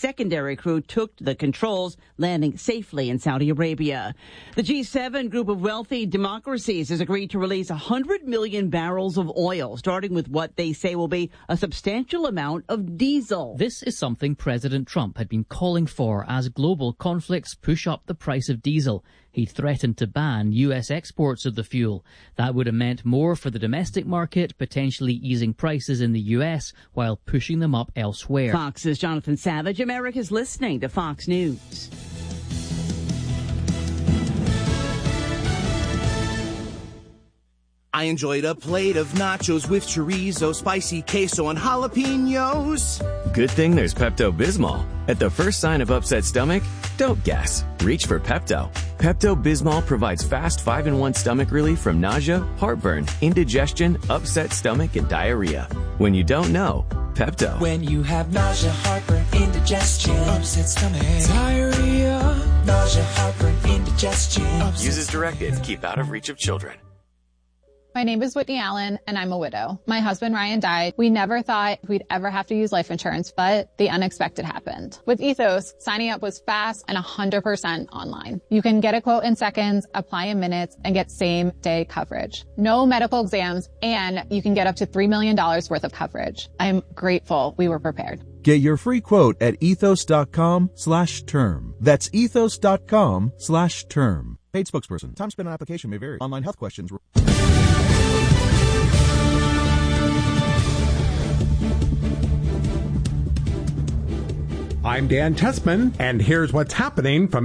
secondary crew took the controls, landing safely in Saudi Arabia. The G7 group of wealthy democracies has agreed to release 100 million barrels of oil, starting with what they say will be a substantial amount of diesel. This is something President Trump had been calling for as global conflicts push up the price of diesel. He threatened to ban U.S. exports of the fuel. That would have meant more for the domestic market, potentially easing prices in the U.S. while pushing them up elsewhere. Fox's Jonathan Savage. America's listening to Fox News. I enjoyed a plate of nachos with chorizo, spicy queso, and jalapenos. Good thing there's Pepto-Bismol. At the first sign of upset stomach, don't guess. Reach for Pepto. Pepto-Bismol provides fast 5-in-1 stomach relief from nausea, heartburn, indigestion, upset stomach, and diarrhea. When you don't know, Pepto. When you have nausea, heartburn, indigestion, upset stomach, diarrhea, nausea, heartburn, indigestion. Use as directed. Keep out of reach of children. My name is Whitney Allen, and I'm a widow. My husband, Ryan, died. We never thought we'd ever have to use life insurance, but the unexpected happened. With Ethos, signing up was fast and 100% online. You can get a quote in seconds, apply in minutes, and get same-day coverage. No medical exams, and you can get up to $3 million worth of coverage. I'm grateful we were prepared. Get your free quote at ethos.com/term. That's ethos.com/term. Paid spokesperson. Time spent on application may vary. Online health questions. I'm Dan Tessman, and here's what's happening from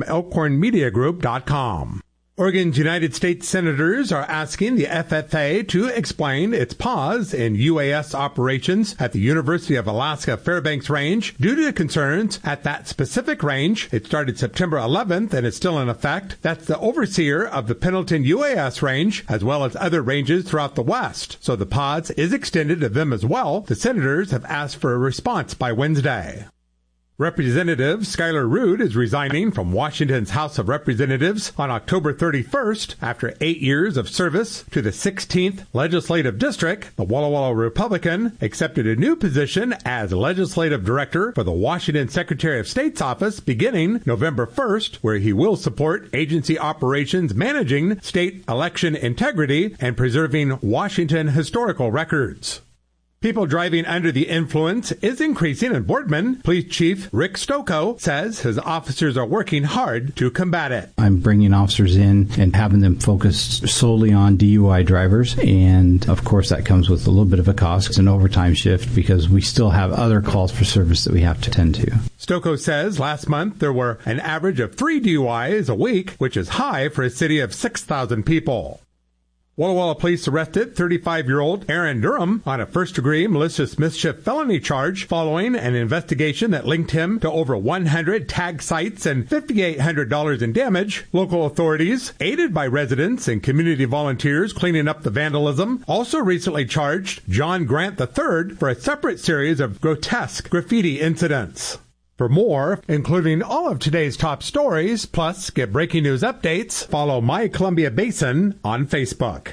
ElkhornMediaGroup.com. Oregon's United States Senators are asking the FFA to explain its pause in UAS operations at the University of Alaska Fairbanks Range due to concerns at that specific range. It started September 11th and is still in effect. That's the overseer of the Pendleton UAS range, as well as other ranges throughout the West. So the pause is extended to them as well. The Senators have asked for a response by Wednesday. Representative Skylar Rood is resigning from Washington's House of Representatives on October 31st after 8 years of service to the 16th Legislative District. The Walla Walla Republican accepted a new position as Legislative Director for the Washington Secretary of State's office beginning November 1st, where he will support agency operations managing state election integrity and preserving Washington historical records. People driving under the influence is increasing in Boardman. Police Chief Rick Stocco says his officers are working hard to combat it. I'm bringing officers in and having them focus solely on DUI drivers. And, of course, that comes with a little bit of a cost. It's an overtime shift because we still have other calls for service that we have to tend to. Stocco says last month there were an average of 3 DUIs a week, which is high for a city of 6,000 people. Walla Walla police arrested 35-year-old Aaron Durham on a first-degree malicious mischief felony charge following an investigation that linked him to over 100 tag sites and $5,800 in damage. Local authorities, aided by residents and community volunteers cleaning up the vandalism, also recently charged John Grant III for a separate series of grotesque graffiti incidents. For more, including all of today's top stories, plus get breaking news updates, follow My Columbia Basin on Facebook.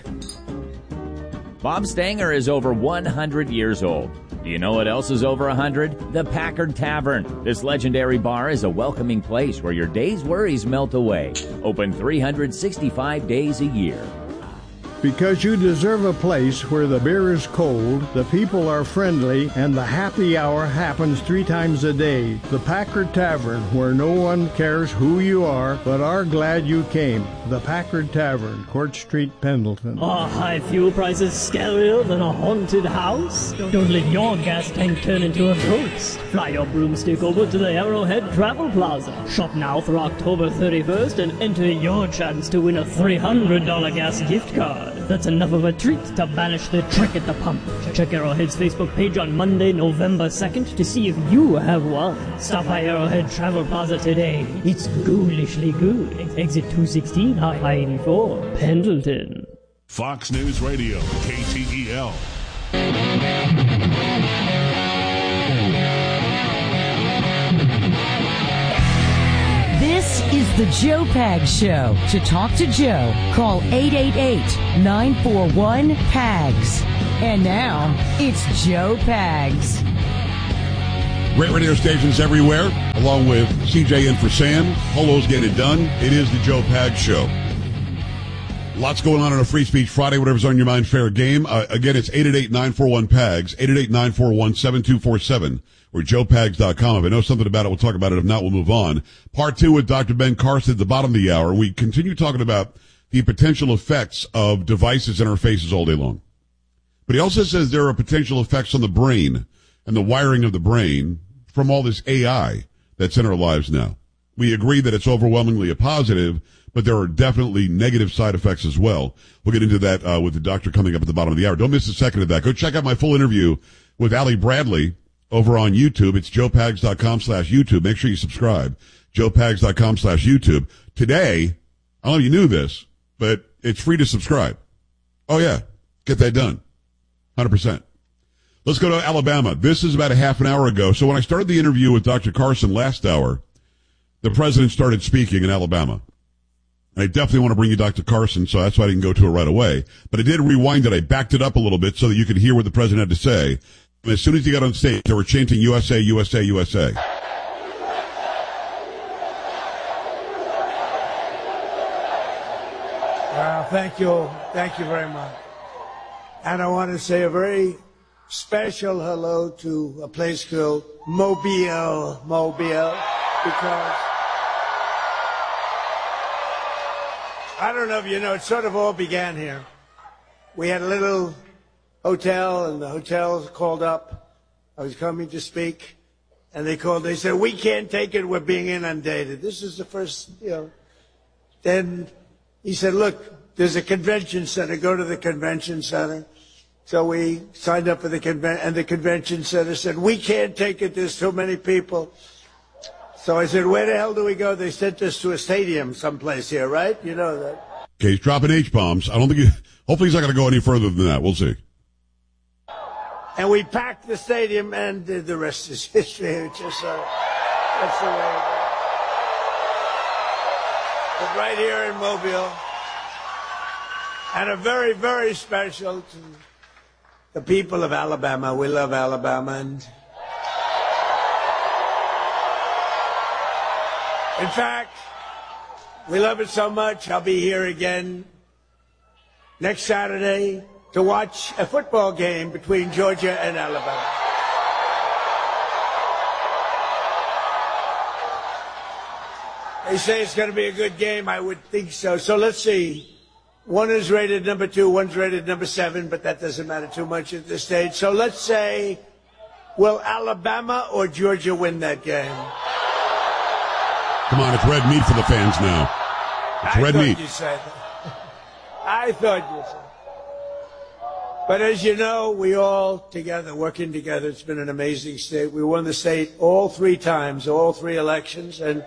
Bob Stanger is over 100 years old. Do you know what else is over 100? The Packard Tavern. This legendary bar is a welcoming place where your day's worries melt away. Open 365 days a year. Because you deserve a place where the beer is cold, the people are friendly, and the happy hour happens 3 times a day. The Packard Tavern, where no one cares who you are, but are glad you came. The Packard Tavern, Court Street, Pendleton. Are high fuel prices scarier than a haunted house? Don't let your gas tank turn into a ghost. Fly your broomstick over to the Arrowhead Travel Plaza. Shop now through October 31st and enter your chance to win a $300 gas gift card. That's enough of a treat to banish the trick at the pump. Check Arrowhead's Facebook page on Monday, November 2nd to see if you have won. Stop by Arrowhead Travel Plaza today. It's ghoulishly good. Exit 216, I-84, Pendleton. Fox News Radio, KTEL. This is the Joe Pags Show. To talk to Joe, call 888-941-PAGS. And now, it's Joe Pags. Great radio stations everywhere, along with CJ in for Sam. Polo's getting it done. It is the Joe Pags Show. Lots going on a Free Speech Friday. Whatever's on your mind, fair game. Again, it's 888-941-PAGS, 888-941-7247, or joepags.com. If I know something about it, we'll talk about it. If not, we'll move on. Part 2 with Dr. Ben Carson at the bottom of the hour. We continue talking about the potential effects of devices in our faces all day long. But he also says there are potential effects on the brain and the wiring of the brain from all this AI that's in our lives now. We agree that it's overwhelmingly a positive, but there are definitely negative side effects as well. We'll get into that with the doctor coming up at the bottom of the hour. Don't miss a second of that. Go check out my full interview with Ali Bradley over on YouTube. It's joepags.com/YouTube. Make sure you subscribe. joepags.com/YouTube. Today, I don't know if you knew this, but it's free to subscribe. Oh, yeah. Get that done. 100%. Let's go to Alabama. This is about a half an hour ago. So when I started the interview with Dr. Carson last hour, the president started speaking in Alabama. I definitely want to bring you Dr. Carson, so that's why I didn't go to it right away. But I did rewind it. I backed it up a little bit so that you could hear what the president had to say. And as soon as he got on stage, they were chanting USA, USA, USA. Well, thank you. Thank you very much. And I want to say a very special hello to a place called Mobile, because I don't know if you know, it sort of all began here. We had a little hotel, and the hotel called up. I was coming to speak, and they called. They said, "We can't take it. We're being inundated." This is the first, Then he said, "Look, there's a convention center. Go to the convention center." So we signed up for the convention, and the convention center said, "We can't take it. There's too many people." So I said, "Where the hell do we go?" They sent us to a stadium someplace here, right? You know that. Okay, he's dropping H-bombs. I don't think hopefully he's not going to go any further than that. We'll see. And we packed the stadium, and the rest is history. It's just, that's the way it is. But right here in Mobile, and a very, very special to the people of Alabama. We love Alabama, and in fact, we love it so much, I'll be here again next Saturday to watch a football game between Georgia and Alabama. They say it's going to be a good game. I would think so. So let's see. One is rated number 2, one's rated number 7, but that doesn't matter too much at this stage. So let's say, will Alabama or Georgia win that game? Come on, it's red meat for the fans now. It's red meat. I thought you said. But as you know, we all together, working together, it's been an amazing state. We won the state all 3 times, all 3 elections, and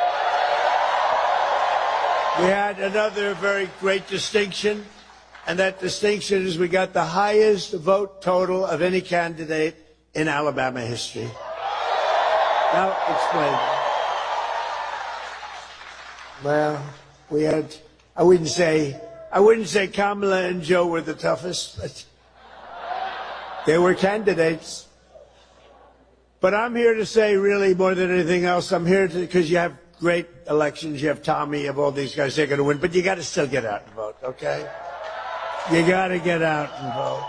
we had another very great distinction, and that distinction is we got the highest vote total of any candidate in Alabama history. Now, explain. Well, we had, I wouldn't say Kamala and Joe were the toughest, but they were candidates. But I'm here to say, really, more than anything else, I'm here because you have great elections. You have Tommy, you have all these guys. They're going to win, but you got to still get out and vote, okay? You got to get out and vote.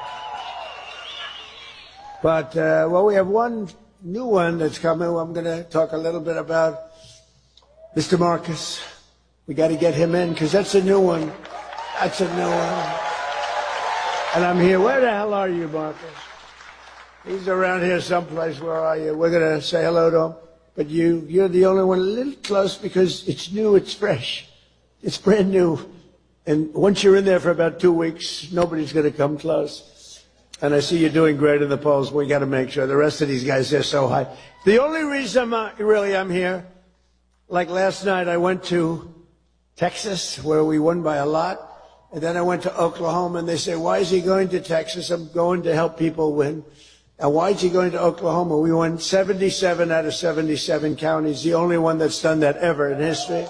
But, well, we have one new one that's coming. I'm going to talk a little bit about Mr. Marcus. We got to get him in because that's a new one. That's a new one. And I'm here. Where the hell are you, Marcus? He's around here someplace. Where are you? We're going to say hello to him. But you're the only one a little close because it's new, it's fresh. It's brand new. And once you're in there for about 2 weeks, nobody's going to come close. And I see you're doing great in the polls. We got to make sure. The rest of these guys, they're so high. The only reason I'm here, like last night, I went to Texas, where we won by a lot. And then I went to Oklahoma, and they say, "Why is he going to Texas?" I'm going to help people win. And why is he going to Oklahoma? We won 77 out of 77 counties, the only one that's done that ever in history.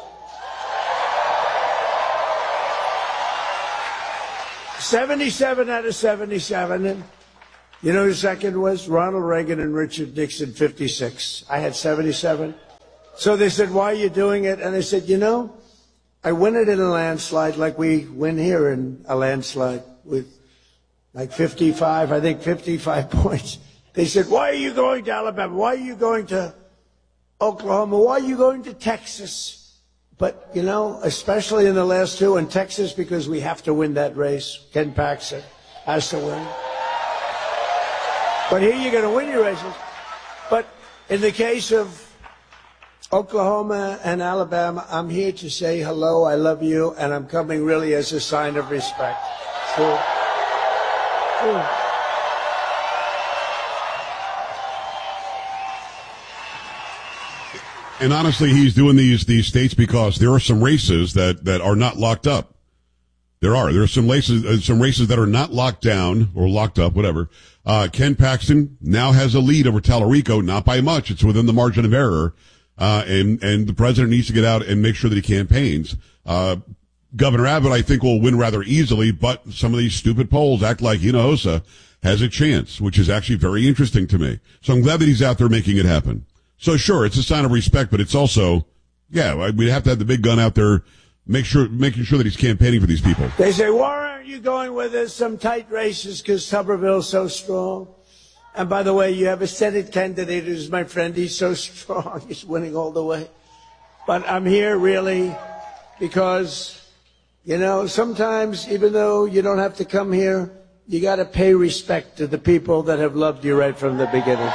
77 out of 77. You know who second was? Ronald Reagan and Richard Nixon, 56. I had 77. So they said, why are you doing it? And I said, you know, I win it in a landslide like we win here in a landslide with like 55 points. They said, why are you going to Alabama? Why are you going to Oklahoma? Why are you going to Texas? But, you know, especially in the last two, in Texas, because we have to win that race. Ken Paxton has to win. But here you're going to win your races. But in the case of Oklahoma and Alabama, I'm here to say hello, I love you, and I'm coming really as a sign of respect. And honestly, he's doing these states because there are some races that are not locked up. There are some races that are not locked down or locked up, whatever. Ken Paxton now has a lead over Tallarico, not by much. It's within the margin of error. And the president needs to get out and make sure that he campaigns. Governor Abbott, I think, will win rather easily, but some of these stupid polls act like Hinojosa has a chance, which is actually very interesting to me. So I'm glad that he's out there making it happen. So sure, it's a sign of respect, but it's also, we have to have the big gun out there, making sure that he's campaigning for these people. They say, why aren't you going with us some tight races because Tuberville's so strong? And by the way, you have a Senate candidate who's my friend. He's so strong. He's winning all the way. But I'm here really because, you know, sometimes even though you don't have to come here, you got to pay respect to the people that have loved you right from the beginning.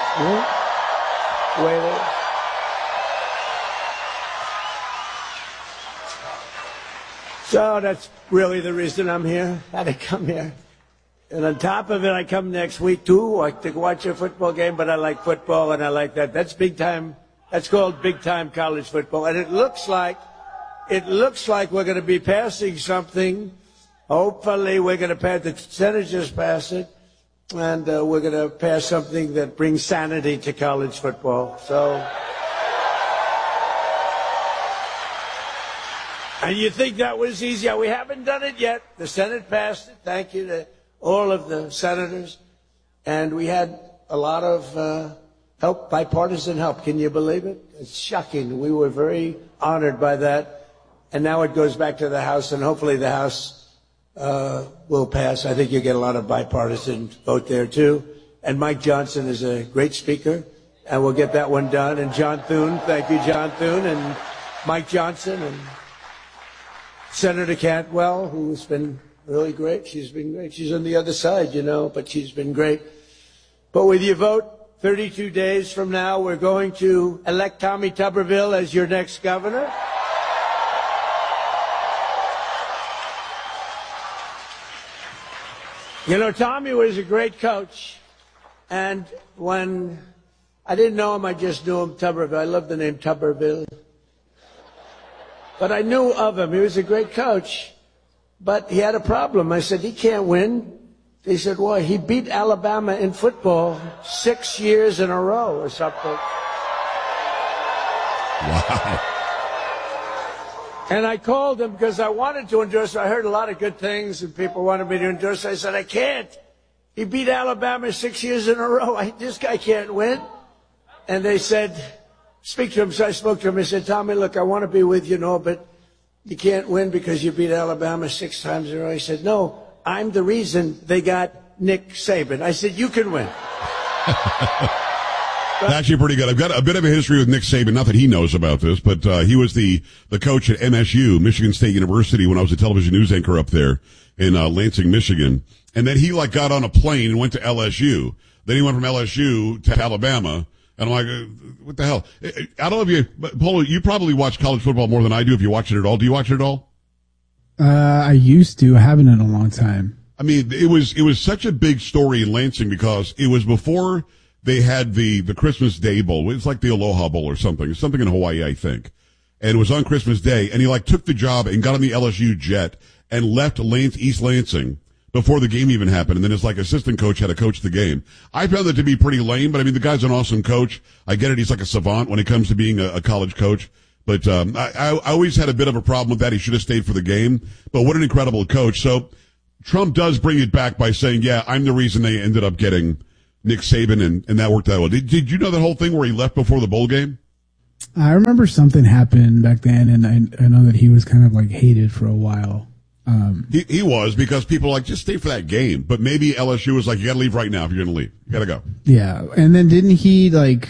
So that's really the reason I'm here. I had to come here. And on top of it, I come next week too. I to watch a football game, but I like football and I like that. That's big time. That's called big time college football. And it looks like we're going to be passing something. Hopefully we're going to pass, the Senate just passed it. And we're going to pass something that brings sanity to college football. So. And you think that was easy? We haven't done it yet. The Senate passed it. Thank you to all of the senators. And we had a lot of help, bipartisan help. Can you believe it? It's shocking. We were very honored by that. And now it goes back to the House, and hopefully the House will pass. I think you'll get a lot of bipartisan vote there, too. And Mike Johnson is a great speaker, and we'll get that one done. And John Thune, thank you, John Thune, and Mike Johnson, and Senator Cantwell, who's been really great. She's been great. She's on the other side, you know, but she's been great. But with your vote, 32 days from now, we're going to elect Tommy Tuberville as your next governor. You know, Tommy was a great coach. And when I didn't know him, I just knew him, Tuberville. I love the name Tuberville. But I knew of him. He was a great coach. But he had a problem. I said, he can't win. They said, why? He beat Alabama in football 6 years in a row or something. Wow. And I called him because I wanted to endorse him. I heard a lot of good things and people wanted me to endorse him. I said, I can't. He beat Alabama 6 years in a row. This guy can't win. And they said, speak to him. So I spoke to him. I said, Tommy, look, I want to be with you, no, but you can't win because you beat Alabama 6 times in a row. He said, no, I'm the reason they got Nick Saban. I said, you can win. Actually pretty good. I've got a bit of a history with Nick Saban. Not that he knows about this, but he was the coach at MSU, Michigan State University, when I was a television news anchor up there in Lansing, Michigan. And then he got on a plane and went to LSU. Then he went from LSU to Alabama. And I'm like, what the hell? I don't know if you, Polo, you probably watch college football more than I do if you watch it at all. Do you watch it at all? I used to. I haven't in a long time. I mean, it was such a big story in Lansing because it was before they had the Christmas Day Bowl. It's like the Aloha Bowl or something. It's something in Hawaii, I think. And it was on Christmas Day. And he took the job and got on the LSU jet and left East Lansing before the game even happened. And then his assistant coach had to coach the game. I found that to be pretty lame, but I mean, the guy's an awesome coach. I get it. He's like a savant when it comes to being a college coach. But, I always had a bit of a problem with that. He should have stayed for the game, but what an incredible coach. So Trump does bring it back by saying, yeah, I'm the reason they ended up getting Nick Saban, and that worked out well. Did you know that whole thing where he left before the bowl game? I remember something happened back then, and I know that he was kind of like hated for a while. He was, because people were like, just stay for that game. But maybe LSU was like, you got to leave right now if you're going to leave. You got to go. Yeah, and then didn't he like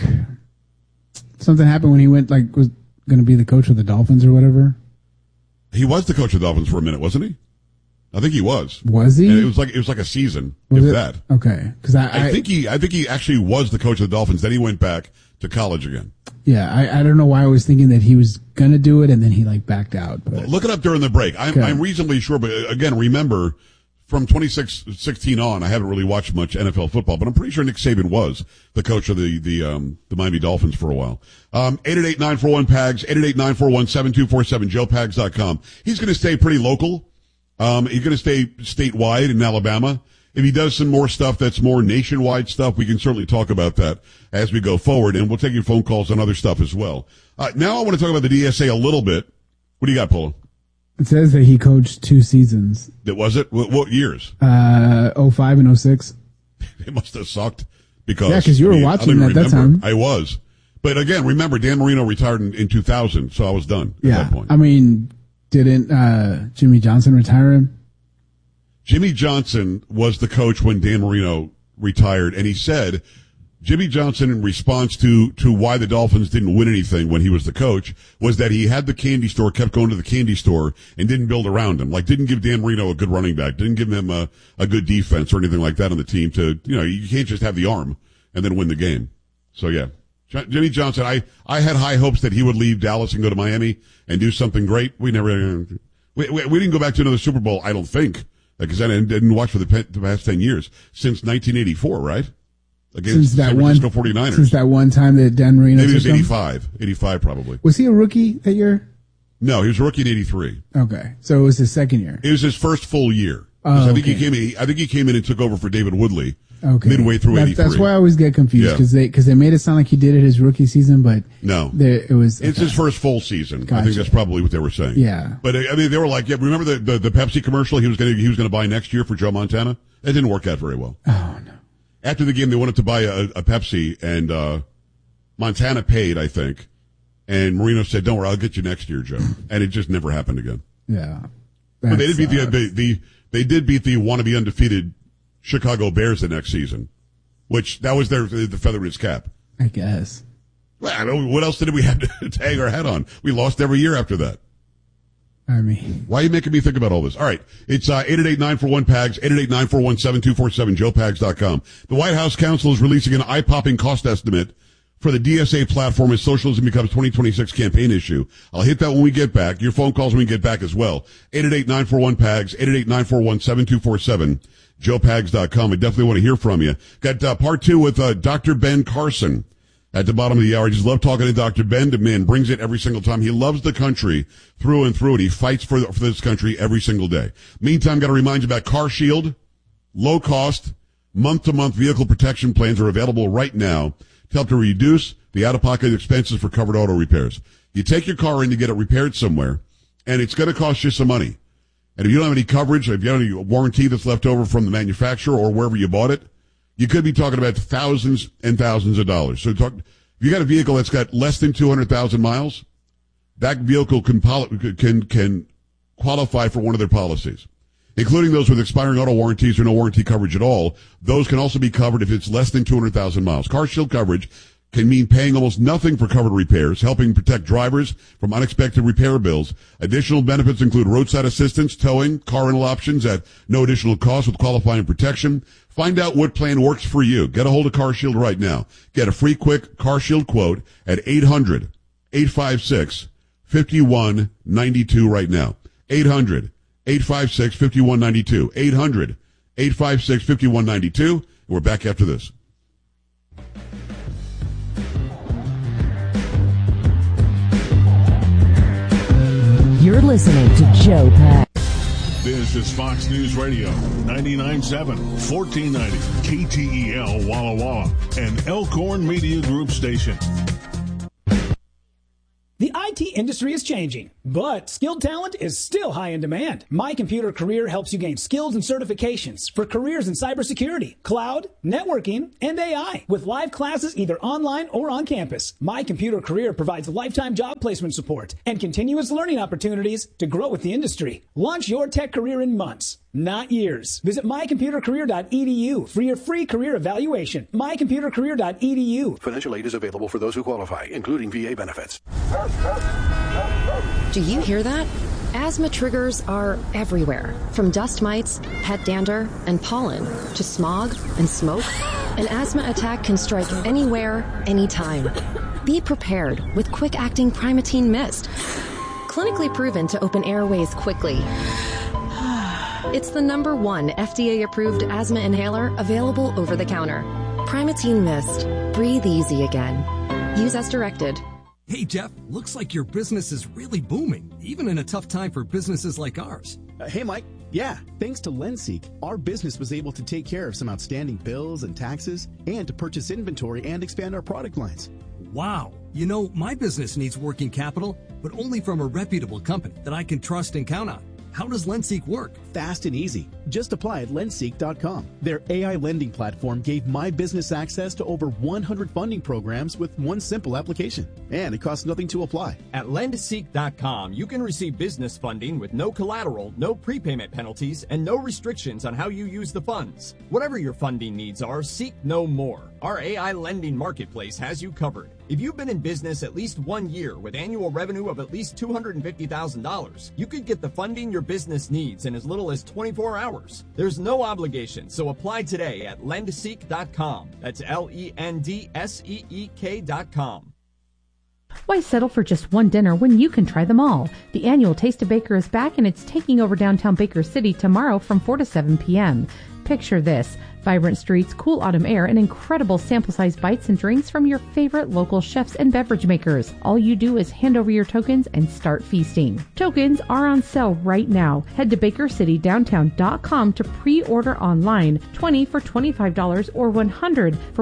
something happened when he went like was going to be the coach of the Dolphins or whatever? He was the coach of the Dolphins for a minute, wasn't he? I think he was. Was he? And it was like a season, that. Okay, because I think he actually was the coach of the Dolphins. Then he went back to college again. Yeah, I don't know why I was thinking that he was gonna do it and then he like backed out. But. Look it up during the break. I'm reasonably sure, but again, remember from 2016 on, I haven't really watched much NFL football, but I'm pretty sure Nick Saban was the coach of the Miami Dolphins for a while. 888-941-PAGS, 888-941-7247, joepags.com. He's going to stay pretty local. He's going to stay statewide in Alabama. If he does some more stuff that's more nationwide stuff, we can certainly talk about that as we go forward, and we'll take your phone calls on other stuff as well. Now I want to talk about the DSA a little bit. What do you got, Polo? It says that he coached 2 seasons. Was it? What years? 05 and 06. It must have sucked because. Yeah, because you were watching at that time. I was. But again, remember, Dan Marino retired in 2000, so I was done at that point. I mean, didn't Jimmy Johnson retire him? Jimmy Johnson was the coach when Dan Marino retired, and he said Jimmy Johnson, in response to why the Dolphins didn't win anything when he was the coach, was that he had the candy store, kept going to the candy store, and didn't build around him. Like, didn't give Dan Marino a good running back, didn't give him a good defense or anything like that on the team to, you can't just have the arm and then win the game. So, yeah. Jimmy Johnson, I had high hopes that he would leave Dallas and go to Miami and do something great. We didn't go back to another Super Bowl, I don't think, because I didn't watch for the past 10 years, since 1984, right? Against the San Francisco 49ers. Since that one time that Dan Marino Maybe it was 85 probably. Was he a rookie that year? No, he was a rookie in 83. Okay. So it was his second year. It was his first full year. Oh, I think he came in and took over for David Woodley. Okay. Midway through 83. That's why I always get confused, because they made it sound like he did it his rookie season, but no, it's his first full season. Gotcha. I think that's probably what they were saying. Yeah. But I mean, they were like, yeah, remember the Pepsi commercial he was going to buy next year for Joe Montana? That didn't work out very well. Oh no. After the game, they wanted to buy a Pepsi, and Montana paid, I think, and Marino said, "Don't worry, I'll get you next year, Joe." And it just never happened again. Yeah. But they did beat they did beat the wannabe undefeated Chicago Bears the next season, which that was the feather in his cap. I guess. Well, I don't know, what else did we have to hang our hat on? We lost every year after that. I mean, why are you making me think about all this? All right. It's 888-941-PAGS, 888-941-7247, joepags.com. The White House Counsel is releasing an eye-popping cost estimate for the DSA platform as socialism becomes 2026 campaign issue. I'll hit that when we get back. Your phone calls when we get back as well. 888-941-PAGS, 888-941-7247, joepags.com. I definitely want to hear from you. Got part 2 with Dr. Ben Carson at the bottom of the hour. I just love talking to Dr. Ben. The man brings it every single time. He loves the country through and through, and he fights for this country every single day. Meantime, got to remind you about Car Shield. Low cost, month-to-month vehicle protection plans are available right now to help to reduce the out-of-pocket expenses for covered auto repairs. You take your car in to get it repaired somewhere, and it's going to cost you some money. And if you don't have any coverage, if you don't have any warranty that's left over from the manufacturer or wherever you bought it, you could be talking about thousands and thousands of dollars. So if you got a vehicle that's got less than 200,000 miles, that vehicle can qualify for one of their policies, including those with expiring auto warranties or no warranty coverage at all. Those can also be covered if it's less than 200,000 miles. Car Shield coverage can mean paying almost nothing for covered repairs, helping protect drivers from unexpected repair bills. Additional benefits include roadside assistance, towing, car rental options at no additional cost with qualifying protection. Find out what plan works for you. Get a hold of Car Shield right now. Get a free quick Car Shield quote at 800-856-5192 right now. 800-856-5192. 800-856-5192. We're back after this. You're listening to Joe Pags. This is Fox News Radio, 99.7, 1490, KTEL Walla Walla, and Elkhorn Media Group Station. The IT industry is changing, but skilled talent is still high in demand. My Computer Career helps you gain skills and certifications for careers in cybersecurity, cloud, networking, and AI. With live classes either online or on campus, My Computer Career provides lifetime job placement support and continuous learning opportunities to grow with the industry. Launch your tech career in months, not years. Visit mycomputercareer.edu for your free career evaluation. mycomputercareer.edu. Financial aid is available for those who qualify, including VA benefits. Do you hear that? Asthma triggers are everywhere, from dust mites, pet dander, and pollen, to smog and smoke. An asthma attack can strike anywhere, anytime. Be prepared with quick-acting Primatene Mist. Clinically proven to open airways quickly. It's the #1 FDA-approved asthma inhaler available over the counter. Primatene Mist. Breathe easy again. Use as directed. Hey, Jeff, looks like your business is really booming, even in a tough time for businesses like ours. Hey, Mike. Yeah, thanks to LendSeek, our business was able to take care of some outstanding bills and taxes and to purchase inventory and expand our product lines. Wow. You know, my business needs working capital, but only from a reputable company that I can trust and count on. How does LendSeek work? Fast and easy. Just apply at lendseek.com. Their AI lending platform gave my business access to over 100 funding programs with one simple application. And it costs nothing to apply. At lendseek.com, you can receive business funding with no collateral, no prepayment penalties, and no restrictions on how you use the funds. Whatever your funding needs are, seek no more. Our AI lending marketplace has you covered. If you've been in business at least 1 year with annual revenue of at least $250,000, you could get the funding your business needs in as little as 24 hours. There's no obligation, so apply today at lendseek.com. That's LENDSEEK.com. Why settle for just one dinner when you can try them all? The annual Taste of Baker is back and it's taking over downtown Baker City tomorrow from 4 to 7 p.m. Picture this. Vibrant streets, cool autumn air, and incredible sample-sized bites and drinks from your favorite local chefs and beverage makers. All you do is hand over your tokens and start feasting. Tokens are on sale right now. Head to BakerCityDowntown.com to pre-order online. 20 for $25 or 100 for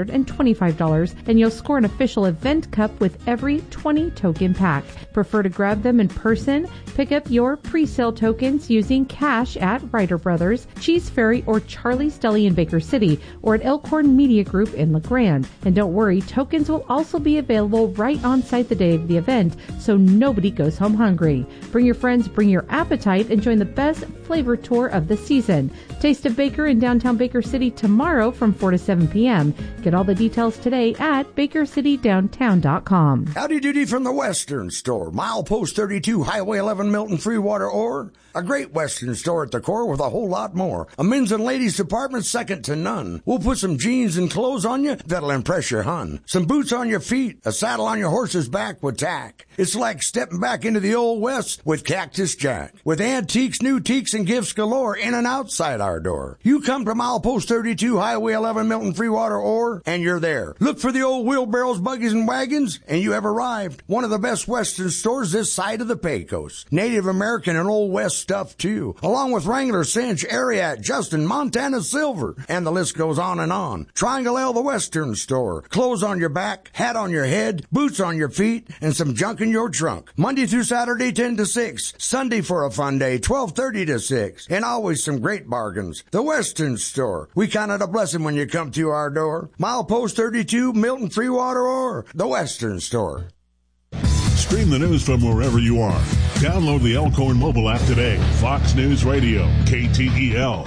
$125, and you'll score an official event cup with every 20 token pack. Prefer to grab them in person? Pick up your pre-sale tokens using cash at Ryder Brothers, Cheese Ferry, or Charlie's Deli in Baker City, or at Elkhorn Media Group in LeGrand. And don't worry, tokens will also be available right on site the day of the event, so nobody goes home hungry. Bring your friends, bring your appetite, and join the best flavor tour of the season. Taste of Baker in downtown Baker City tomorrow from 4 to 7 p.m. Get all the details today at BakerCityDowntown.com. Howdy doody from the Western Store. Milepost 32, Highway 11, Milton, Freewater, Ore. A great Western store at the core with a whole lot more. A men's and ladies department second to none. We'll put some jeans and clothes on you that'll impress your hun. Some boots on your feet, a saddle on your horse's back with tack. It's like stepping back into the Old West with Cactus Jack. With antiques, new teaks, and gifts galore in and outside our door. You come to Milepost 32, Highway 11, Milton, Freewater, Ore, and you're there. Look for the old wheelbarrows, buggies, and wagons, and you have arrived. One of the best Western stores this side of the Pecos. Native American and Old West stuff, too. Along with Wrangler, Cinch, Ariat, Justin, Montana Silver, and the list goes on and on. Triangle L, the Western Store. Clothes on your back, hat on your head, boots on your feet, and some junk in your trunk. Monday through Saturday, 10 to 6. Sunday for a fun day, 12:30 to 6. And always some great bargains. The Western Store. We count it a blessing when you come to our door. Milepost 32, Milton, Freewater, or the Western Store. Stream the news from wherever you are. Download the Elkhorn mobile app today. Fox News Radio, KTEL.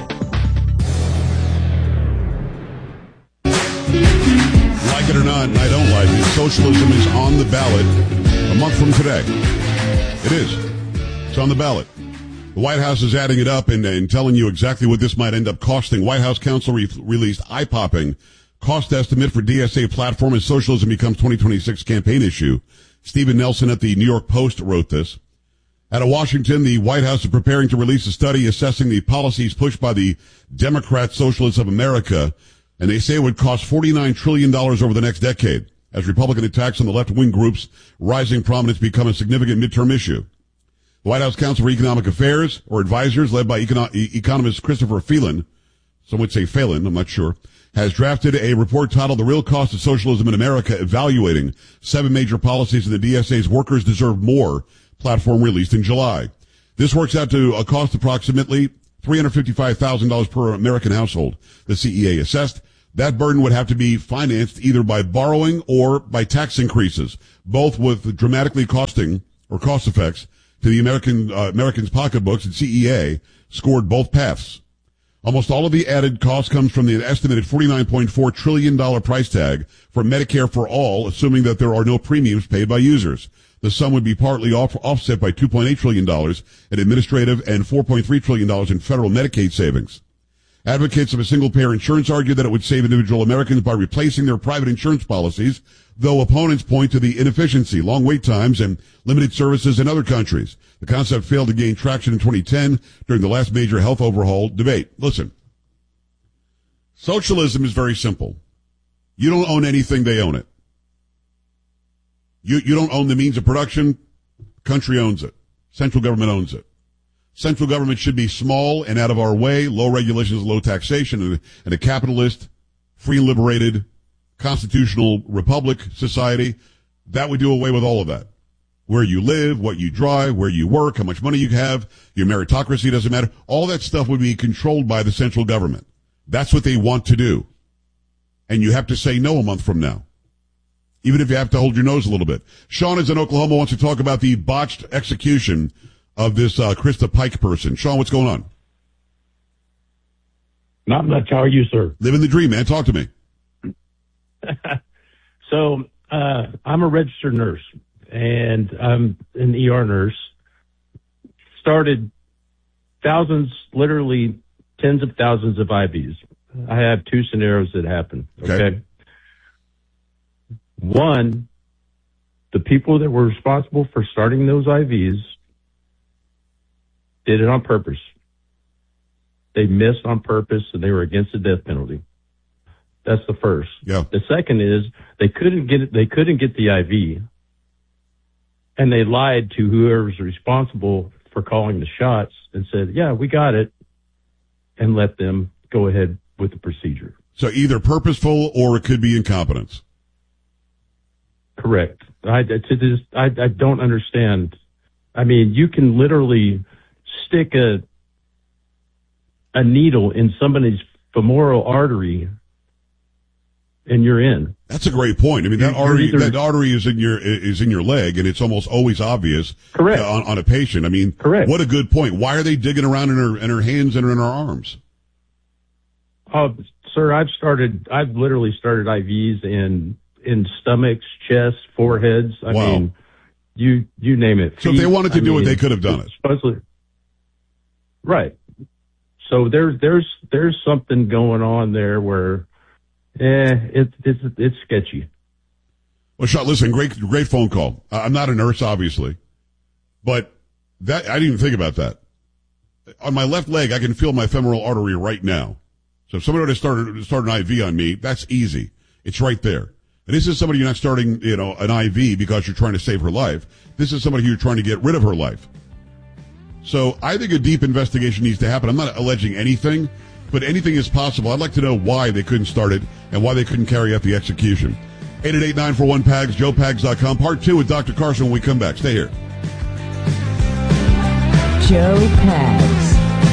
Like it or not, and I don't like it, socialism is on the ballot a month from today. It is. It's on the ballot. The White House is adding it up and telling you exactly what this might end up costing. White House counsel released eye-popping cost estimate for DSA platform as socialism becomes 2026 campaign issue. Stephen Nelson at the New York Post wrote this. Out of Washington, the White House is preparing to release a study assessing the policies pushed by the Democrat Socialists of America, and they say it would cost $49 trillion over the next decade, as Republican attacks on the left-wing groups' rising prominence become a significant midterm issue. The White House Council for Economic Affairs, or advisors, led by economist Christopher Phelan, some would say Phelan, I'm not sure, has drafted a report titled The Real Cost of Socialism in America, evaluating 7 major policies in the DSA's Workers Deserve More platform released in July. This works out to a cost approximately $355,000 per American household, the CEA assessed. That burden would have to be financed either by borrowing or by tax increases, both with dramatically costing or cost effects to the Americans' pocketbooks, and CEA scored both paths. Almost all of the added cost comes from the estimated $49.4 trillion price tag for Medicare for all, assuming that there are no premiums paid by users. The sum would be partly offset by $2.8 trillion in administrative and $4.3 trillion in federal Medicaid savings. Advocates of a single-payer insurance argue that it would save individual Americans by replacing their private insurance policies, though opponents point to the inefficiency, long wait times, and limited services in other countries. The concept failed to gain traction in 2010 during the last major health overhaul debate. Listen, socialism is very simple. You don't own anything, they own it. You don't own the means of production, country owns it. Central government owns it. Central government should be small and out of our way, low regulations, low taxation, and a capitalist, free and liberated, constitutional republic society. That would do away with all of that. Where you live, what you drive, where you work, how much money you have, your meritocracy doesn't matter. All that stuff would be controlled by the central government. That's what they want to do. And you have to say no a month from now, even if you have to hold your nose a little bit. Sean is in Oklahoma, wants to talk about the botched execution of this Krista Pike person. Sean, what's going on? Not much. How are you, sir? Living the dream, man. Talk to me. So, I'm a registered nurse, and I'm an ER nurse. Started thousands, literally tens of thousands of IVs. I have 2 scenarios that happen. Okay. One, the people that were responsible for starting those IVs did it on purpose. They missed on purpose, and they were against the death penalty. That's the first. Yeah. The second is they couldn't get it. They couldn't get the IV, and they lied to whoever's responsible for calling the shots and said, "Yeah, we got it," and let them go ahead with the procedure. So either purposeful or it could be incompetence. Correct. I don't understand. I mean, you can literally stick a needle in somebody's femoral artery and you're in. That's a great point. I mean, that artery is in your leg, and it's almost always obvious. Correct. On a patient. I mean, correct. What a good point. Why are they digging around in her hands and in her arms? Sir, I've literally started IVs in stomachs, chests, foreheads. I mean, you name it. So if they wanted to do it, they could have done it. Supposedly. Right. So there's something going on there where, it's sketchy. Well, Sean, listen, great phone call. I'm not a nurse, obviously, but I didn't even think about that. On my left leg, I can feel my femoral artery right now. So if somebody were to start an IV on me, that's easy. It's right there. And this is somebody you're not starting, an IV because you're trying to save her life. This is somebody who you're trying to get rid of her life. So I think a deep investigation needs to happen. I'm not alleging anything, but anything is possible. I'd like to know why they couldn't start it and why they couldn't carry out the execution. 888-941-PAGS, JoePags.com. Part 2 with Dr. Carson when we come back. Stay here. Joe Pags.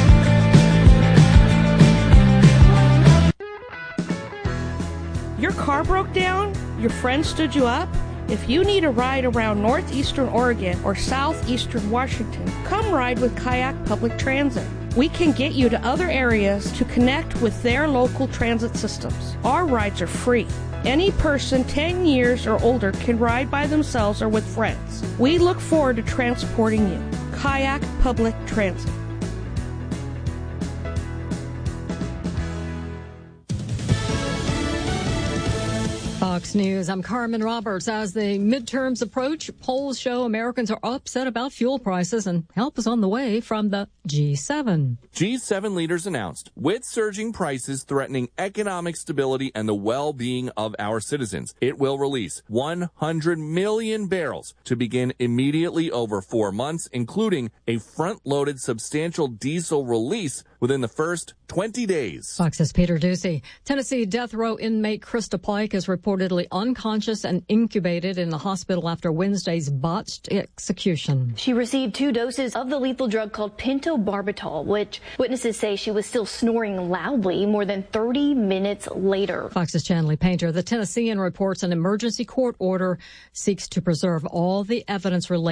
Your car broke down? Your friend stood you up? If you need a ride around northeastern Oregon or southeastern Washington, come ride with Kayak Public Transit. We can get you to other areas to connect with their local transit systems. Our rides are free. Any person 10 years or older can ride by themselves or with friends. We look forward to transporting you. Kayak Public Transit. Fox News, I'm Carmen Roberts. As the midterms approach, polls show Americans are upset about fuel prices, and help is on the way from the G7. G7 leaders announced, with surging prices threatening economic stability and the well-being of our citizens, it will release 100 million barrels to begin immediately over 4 months, including a front-loaded substantial diesel release, within the first 20 days. Fox's Peter Ducey. Tennessee death row inmate Krista Pike is reportedly unconscious and incubated in the hospital after Wednesday's botched execution. She received 2 doses of the lethal drug called pentobarbital, which witnesses say she was still snoring loudly more than 30 minutes later. Fox's Chanley Painter. The Tennessean reports an emergency court order seeks to preserve all the evidence related